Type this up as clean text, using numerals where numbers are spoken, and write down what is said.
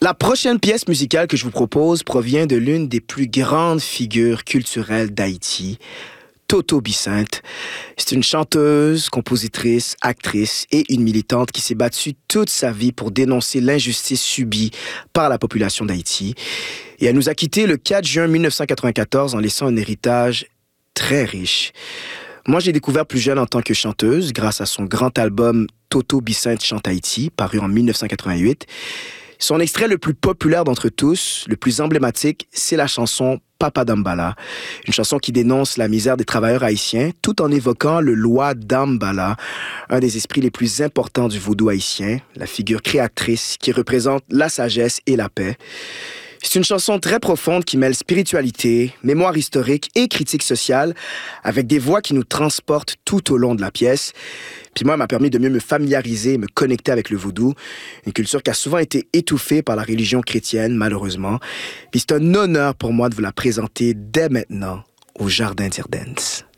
La prochaine pièce musicale que je vous propose provient de l'une des plus grandes figures culturelles d'Haïti, Toto Bicinte. C'est une chanteuse, compositrice, actrice et une militante qui s'est battue toute sa vie pour dénoncer l'injustice subie par la population d'Haïti. Et elle nous a quittés le 4 juin 1994 en laissant un héritage très riche. Moi, j'ai découvert plus jeune en tant que chanteuse grâce à son grand album Toto Bicinte chante Haïti, paru en 1988. Son extrait le plus populaire d'entre tous, le plus emblématique, c'est la chanson Papa Dambala, une chanson qui dénonce la misère des travailleurs haïtiens tout en évoquant le Loi Dambala, un des esprits les plus importants du vaudou haïtien, la figure créatrice qui représente la sagesse et la paix. C'est une chanson très profonde qui mêle spiritualité, mémoire historique et critique sociale avec des voix qui nous transportent tout au long de la pièce. Puis moi, elle m'a permis de mieux me familiariser et me connecter avec le vaudou, une culture qui a souvent été étouffée par la religion chrétienne, malheureusement. Puis c'est un honneur pour moi de vous la présenter dès maintenant au Jardin d'Irdens.